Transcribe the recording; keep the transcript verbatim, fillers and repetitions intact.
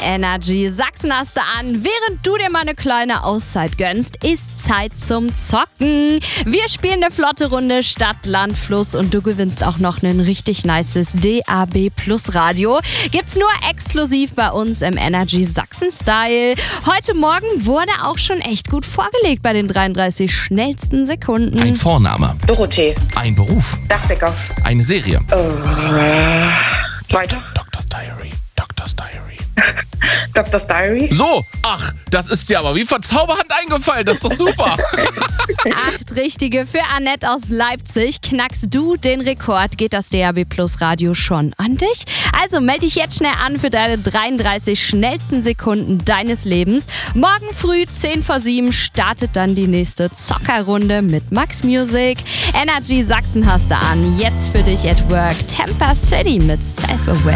Energy Sachsen hast du an. Während du dir mal eine kleine Auszeit gönnst, ist Zeit zum Zocken. Wir spielen eine flotte Runde Stadt, Land, Fluss und du gewinnst auch noch ein richtig nices D A B Plus Radio. Gibt's nur exklusiv bei uns im Energy Sachsen Style. Heute Morgen wurde auch schon echt gut vorgelegt bei den dreiunddreißig schnellsten Sekunden. Ein Vorname. Dorothee. Ein Beruf. Dachdecker. Eine Serie. Äh, weiter. Doctor's Diary. Doctor's Diary. Doctor's Diary. So, ach, das ist dir aber wie von Zauberhand eingefallen. Das ist doch super. Acht richtige für Annette aus Leipzig. Knackst du den Rekord, geht das D A B Plus Radio schon an dich? Also melde dich jetzt schnell an für deine dreiunddreißig schnellsten Sekunden deines Lebens. Morgen früh zehn vor sieben startet dann die nächste Zockerrunde mit Max Music. Energy Sachsen hast du an. Jetzt für dich at Work. Tampa City mit Self-Aware.